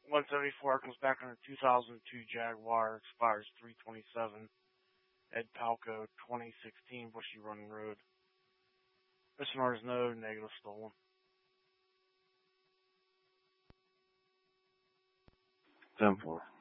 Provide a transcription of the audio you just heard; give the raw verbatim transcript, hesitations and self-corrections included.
one seventy-four comes back on a two thousand two Jaguar, expires three twenty-seven. Ed Palco, twenty sixteen Bushy Run Road. Mission orders no, negative stolen. ten four.